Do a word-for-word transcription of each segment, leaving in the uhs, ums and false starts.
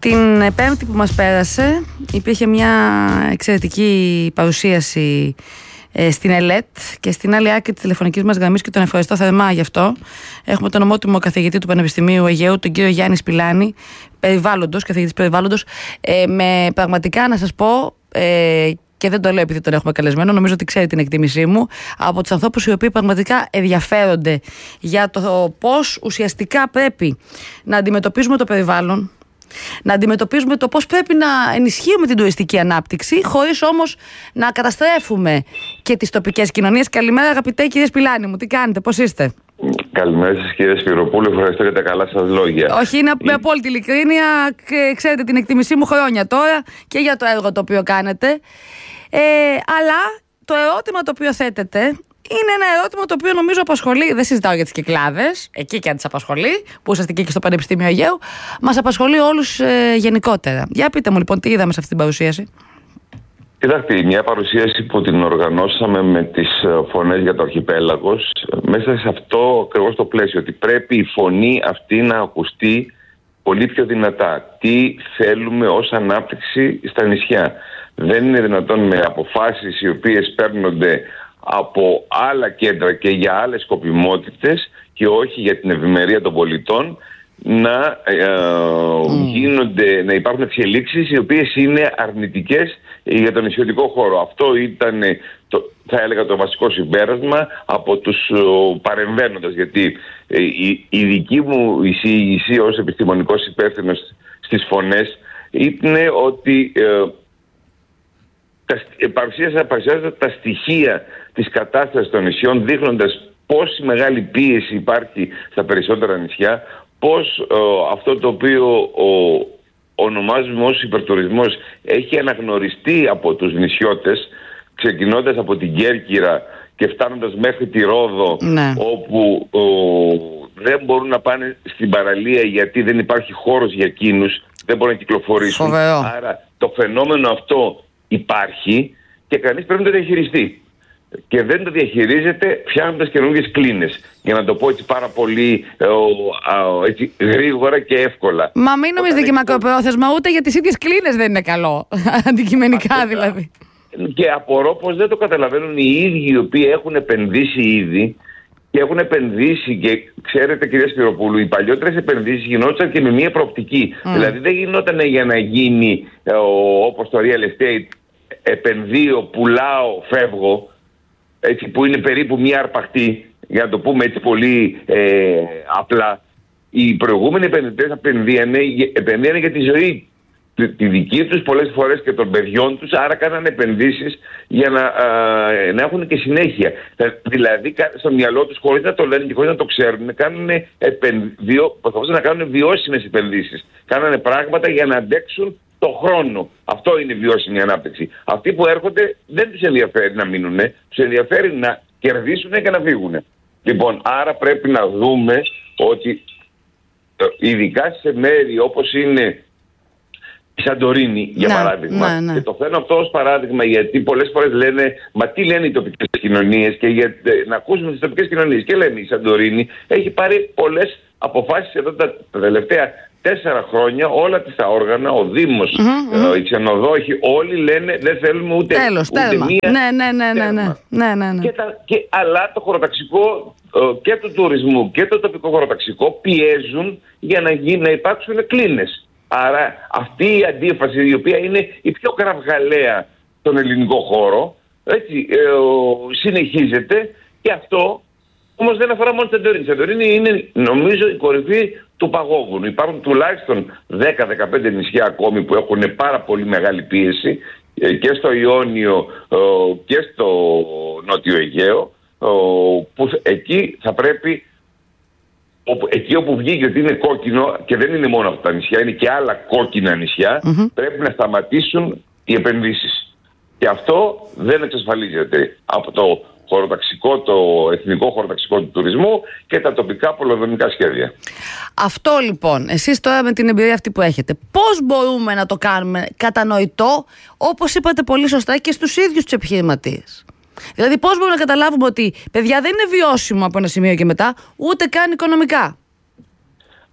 Την Πέμπτη που μας πέρασε υπήρχε μια εξαιρετική παρουσίαση ε, στην ΕΛΕΤ και στην άλλη άκρη της τηλεφωνικής μας γραμμής, και τον ευχαριστώ θερμά γι' αυτό. Έχουμε τον ομότιμο καθηγητή του Πανεπιστημίου Αιγαίου, τον κύριο Γιάννη Σπηλάνη, περιβάλλοντος, καθηγητής περιβάλλοντος, ε, με πραγματικά να σας πω, ε, και δεν το λέω επειδή τον έχουμε καλεσμένο, νομίζω ότι ξέρει την εκτίμησή μου, από τους ανθρώπους οι οποίοι πραγματικά ενδιαφέρονται για το πώς ουσιαστικά πρέπει να αντιμετωπίζουμε το περιβάλλον, να αντιμετωπίζουμε το πώς πρέπει να ενισχύουμε την τουριστική ανάπτυξη, χωρίς όμως να καταστρέφουμε και τις τοπικές κοινωνίες. Καλημέρα, αγαπητέ κύριε Σπηλάνη μου, τι κάνετε, πώς είστε? Καλημέρα σας κύριε Σπυροπούλου, ευχαριστώ για τα καλά σας λόγια. Όχι, είναι με απόλυτη ειλικρίνεια, ξέρετε την εκτίμησή μου χρόνια τώρα και για το έργο το οποίο κάνετε. Ε, αλλά το ερώτημα το οποίο θέτετε είναι ένα ερώτημα το οποίο νομίζω απασχολεί, δεν συζητάω για τις Κυκλάδες, εκεί και αν τις απασχολεί, που είσαστε και στο Πανεπιστήμιο Αιγαίου, μας απασχολεί όλους ε, γενικότερα. Για πείτε μου λοιπόν, τι είδαμε σε αυτή την παρουσίαση? Κοιτάξτε, μια παρουσίαση που την οργανώσαμε με τις φωνές για το Αρχιπέλαγος, μέσα σε αυτό ακριβώς το πλαίσιο, ότι πρέπει η φωνή αυτή να ακουστεί πολύ πιο δυνατά. Τι θέλουμε ως ανάπτυξη στα νησιά. Δεν είναι δυνατόν με αποφάσεις οι οποίες παίρνονται από άλλα κέντρα και για άλλες σκοπιμότητες και όχι για την ευημερία των πολιτών να, ε, mm. γίνονται, να υπάρχουν εξελίξεις οι οποίες είναι αρνητικές για τον νησιωτικό χώρο. Αυτό ήταν, το, θα έλεγα, το βασικό συμπέρασμα από τους ο, παρεμβαίνοντας, γιατί ε, η, η δική μου εισήγηση ως επιστημονικός υπεύθυνος στις φωνές ήταν ότι ε, παρουσιάζοντα τα στοιχεία της κατάστασης των νησιών, δείχνοντας πόση μεγάλη πίεση υπάρχει στα περισσότερα νησιά, πώς ε, αυτό το οποίο ο, ονομάζουμε ως υπερτουρισμός έχει αναγνωριστεί από τους νησιώτες, ξεκινώντας από την Κέρκυρα και φτάνοντας μέχρι τη Ρόδο, ναι. όπου ο, δεν μπορούν να πάνε στην παραλία γιατί δεν υπάρχει χώρος για εκείνους, δεν μπορούν να κυκλοφορήσουν. Φοβερό. Άρα το φαινόμενο αυτό υπάρχει και κανείς πρέπει να το διαχειριστεί. Και δεν το διαχειρίζεται φτιάχνοντας καινούργιες κλίνες. Για να το πω έτσι πάρα πολύ ε, ε, έτσι, γρήγορα και εύκολα. Μα μην νομίζετε και μακροπρόθεσμα, ούτε για τις ίδιες κλίνες δεν είναι καλό. Αντικειμενικά αυτό, δηλαδή. Και απορώ πως δεν το καταλαβαίνουν οι ίδιοι οι οποίοι έχουν επενδύσει ήδη και έχουν επενδύσει. Και ξέρετε, κυρία Σπυροπούλου, οι παλιότερες επενδύσεις γινόταν και με μία προοπτική. Mm. Δηλαδή δεν γινόταν για να γίνει ε, όπως το real estate, επενδύω, πουλάω, φεύγω. Έτσι, που είναι περίπου μία αρπαχτή, για να το πούμε έτσι πολύ ε, απλά. Οι προηγούμενοι επενδυτές επενδύανε, επενδύανε για τη ζωή τη, τη δική τους, πολλές φορές και των παιδιών τους, άρα κάνανε επενδύσεις για να, α, να έχουν και συνέχεια. Δηλαδή στο μυαλό τους, χωρίς να το λένε και χωρίς να το ξέρουν, κάνανε επενδύο, προσπαθούσαν να κάνουν βιώσιμες επενδύσεις. Κάνανε πράγματα για να αντέξουν το χρόνο. Αυτό είναι βιώσιμη ανάπτυξη. Αυτοί που έρχονται δεν τους ενδιαφέρει να μείνουν, τους ενδιαφέρει να κερδίσουν και να φύγουν. Λοιπόν, άρα πρέπει να δούμε ότι ειδικά σε μέρη όπως είναι η Σαντορίνη, για ναι, παράδειγμα, ναι, ναι. και το φέρνω αυτό ως παράδειγμα γιατί πολλές φορές λένε μα τι λένε οι τοπικές κοινωνίες, και για, να ακούσουμε τις τοπικές κοινωνίες. Και λένε η Σαντορίνη έχει πάρει πολλές αποφάσεις εδώ τα, τα τελευταία τέσσερα χρόνια, όλα τις τα όργανα, ο Δήμος, mm-hmm, mm-hmm. οι ξενοδόχοι, όλοι λένε δεν θέλουμε ούτε, τέλος, ούτε τέρμα. μία ναι, ναι, ναι, ναι, ναι, ναι, ναι, ναι. Και τα, και, αλλά το χωροταξικό και του τουρισμού και το τοπικό χωροταξικό πιέζουν για να, γι, να υπάρξουν κλίνες. Άρα αυτή η αντίφαση, η οποία είναι η πιο κραυγαλαία στον ελληνικό χώρο, έτσι, ε, συνεχίζεται, και αυτό όμως δεν αφορά μόνο τη Σαντορίνη. Η Σαντορίνη είναι, νομίζω, η κορυφή του παγόβουνου. Υπάρχουν τουλάχιστον δέκα με δεκαπέντε νησιά ακόμη που έχουν πάρα πολύ μεγάλη πίεση, και στο Ιόνιο και στο Νότιο Αιγαίο, που εκεί θα πρέπει, εκεί όπου βγήκε ότι είναι κόκκινο, και δεν είναι μόνο αυτά τα νησιά, είναι και άλλα κόκκινα νησιά, mm-hmm. πρέπει να σταματήσουν οι επενδύσεις. Και αυτό δεν εξασφαλίζεται από το χωροταξικό, το εθνικό χωροταξικό του τουρισμού και τα τοπικά πολεοδομικά σχέδια. Αυτό λοιπόν, εσείς τώρα με την εμπειρία αυτή που έχετε, πώς μπορούμε να το κάνουμε κατανοητό, όπως είπατε πολύ σωστά, και στους ίδιους τους επιχειρηματίες? Δηλαδή πώς μπορούμε να καταλάβουμε ότι παιδιά δεν είναι βιώσιμο από ένα σημείο και μετά, ούτε καν οικονομικά?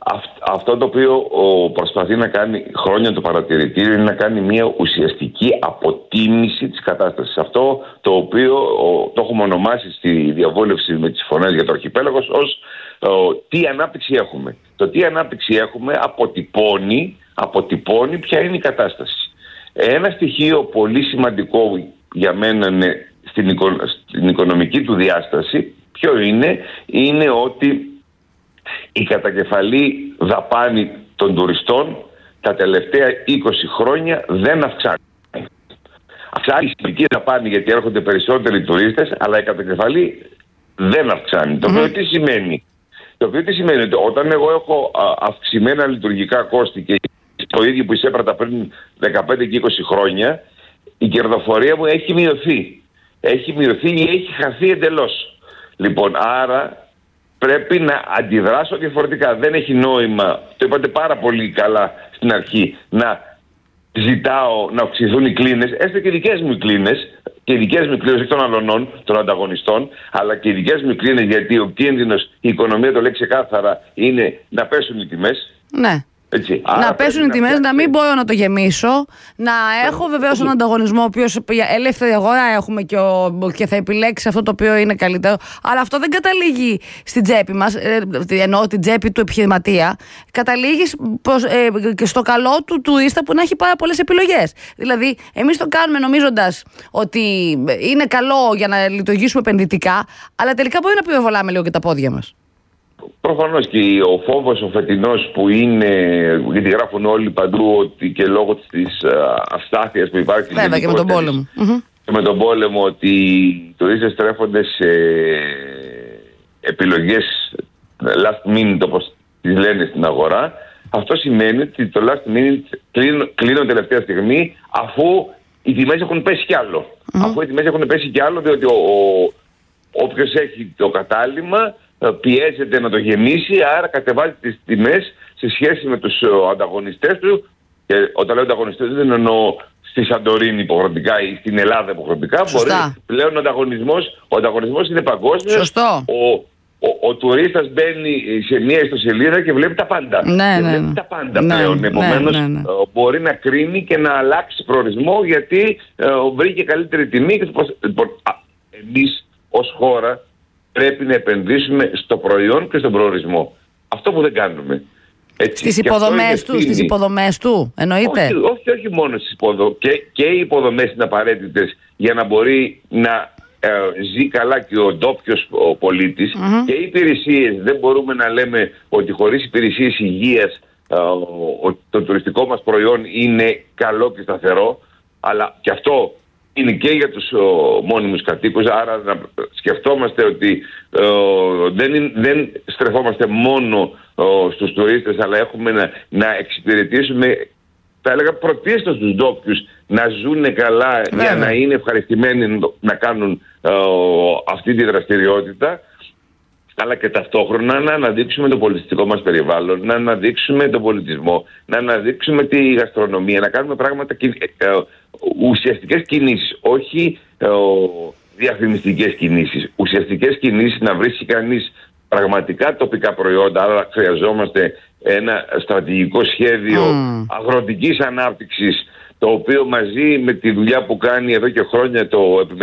Αυτό το οποίο ο, προσπαθεί να κάνει χρόνια το παρατηρητήριο είναι να κάνει μια ουσιαστική αποτίμηση της κατάστασης. Αυτό το οποίο ο, το έχουμε ονομάσει στη διαβούλευση με τις φωνές για το αρχιπέλαγος ως ο, τι ανάπτυξη έχουμε. Το τι ανάπτυξη έχουμε αποτυπώνει, αποτυπώνει ποια είναι η κατάσταση. Ένα στοιχείο πολύ σημαντικό για μένα είναι στην, οικο, στην οικονομική του διάσταση, ποιο είναι, είναι ότι η κατακεφαλή δαπάνη των τουριστών τα τελευταία είκοσι χρόνια δεν αυξάνει. Αυξάνει η συνολική δαπάνη γιατί έρχονται περισσότεροι τουρίστες, αλλά η κατακεφαλή δεν αυξάνει. Mm-hmm. Το οποίο τι σημαίνει. Το οποίο τι σημαίνει ότι όταν εγώ έχω αυξημένα λειτουργικά κόστη και το ίδιο που εισέπρατα πριν δεκαπέντε και είκοσι χρόνια, η κερδοφορία μου έχει μειωθεί. Έχει μειωθεί ή έχει χαθεί εντελώς. Λοιπόν, άρα πρέπει να αντιδράσω διαφορετικά. Δεν έχει νόημα, το είπατε πάρα πολύ καλά στην αρχή, να ζητάω να αυξηθούν οι κλίνες, έστω και οι δικές μου κλίνες, και οι δικές μου κλίνες, όχι των αλωνών, των ανταγωνιστών, αλλά και οι δικές μου κλίνες, γιατί ο κίνδυνος, η οικονομία το λέει ξεκάθαρα, είναι να πέσουν οι τιμές. Ναι. Έτσι. Να Άρα πέσουν οι τιμές, να μην μπορώ να το γεμίσω, να έχω βεβαίως έναν ανταγωνισμό, ο οποίος ελεύθερη αγορά έχουμε και, ο, και θα επιλέξει αυτό το οποίο είναι καλύτερο. Αλλά αυτό δεν καταλήγει στην τσέπη μας, εννοώ την τσέπη του επιχειρηματία, καταλήγει προς, ε, και στο καλό του τουρίστα που να έχει πάρα πολλές επιλογές. Δηλαδή, εμείς το κάνουμε νομίζοντας ότι είναι καλό για να λειτουργήσουμε επενδυτικά, αλλά τελικά μπορεί να πυροβολάμε λίγο και τα πόδια μας. Προφανώς και ο φόβος ο φετινός που είναι, γιατί γράφουν όλοι παντού ότι και λόγω της αστάθειας που υπάρχει. Βέβαια και με τον πόλεμο. Και με τον πόλεμο ότι οι τουρίστες στρέφονται σε επιλογές last minute, όπως τις λένε στην αγορά. Αυτό σημαίνει ότι το last minute κλείνουν τελευταία στιγμή, αφού οι τιμές έχουν πέσει κι άλλο. Mm-hmm. Αφού οι τιμές έχουν πέσει κι άλλο, διότι ο, ο, όποιος έχει το κατάλημα πιέζεται να το γεμίσει, άρα κατεβάζει τις τιμές σε σχέση με τους ανταγωνιστές του. Και όταν λέω ανταγωνιστές δεν εννοώ στη Σαντορίνη υποχρεωτικά ή στην Ελλάδα υποχρεωτικά. Μπορεί πλέον ο ανταγωνισμός, ο ανταγωνισμός είναι παγκόσμιος. Σωστό. Ο, ο, ο τουρίστας μπαίνει σε μια ιστοσελίδα και βλέπει τα πάντα. Ναι, και ναι, βλέπει ναι. τα πάντα ναι, πλέον. Ναι, Επομένως ναι, ναι, ναι. μπορεί να κρίνει και να αλλάξει προορισμό γιατί ε, βρήκε καλύτερη τιμή. Και λοιπόν, εμείς ως χώρα πρέπει να επενδύσουμε στο προϊόν και στον προορισμό. Αυτό που δεν κάνουμε. Έτσι. Στις υποδομές του, στις υποδομές του, εννοείται. Όχι, όχι, όχι μόνο στις υποδομές. Και, και οι υποδομές είναι απαραίτητες για να μπορεί να ε, ζει καλά και ο ντόπιος ο πολίτης. Mm-hmm. Και οι υπηρεσίες, δεν μπορούμε να λέμε ότι χωρίς υπηρεσίες υγείας ε, ο, το τουριστικό μας προϊόν είναι καλό και σταθερό. Αλλά και αυτό είναι και για τους ο, μόνιμους κατοίκους, άρα να σκεφτόμαστε ότι ο, δεν, δεν στρεφόμαστε μόνο ο, στους τουρίστες, αλλά έχουμε να, να εξυπηρετήσουμε, θα έλεγα πρωτίστως τους ντόπιους, να ζουν καλά. Βέβαια. Για να είναι ευχαριστημένοι να κάνουν ο, αυτή τη δραστηριότητα, αλλά και ταυτόχρονα να αναδείξουμε το πολιτιστικό μας περιβάλλον, να αναδείξουμε τον πολιτισμό, να αναδείξουμε τη γαστρονομία, να κάνουμε πράγματα, ουσιαστικές κινήσεις, όχι διαφημιστικές κινήσεις. Ουσιαστικές κινήσεις, να βρίσκει κανείς πραγματικά τοπικά προϊόντα, άρα χρειαζόμαστε ένα στρατηγικό σχέδιο mm. αγροτικής ανάπτυξης, το οποίο μαζί με τη δουλειά που κάνει εδώ και χρόνια το επιμελητικό